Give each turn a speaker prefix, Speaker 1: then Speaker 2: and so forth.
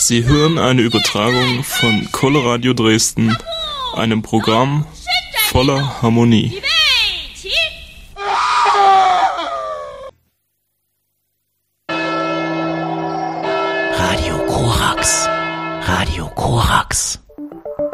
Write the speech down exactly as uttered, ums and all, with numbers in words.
Speaker 1: Sie hören eine Übertragung von Coloradio Dresden, einem Programm voller Harmonie.
Speaker 2: Radio Korax. Radio Korax.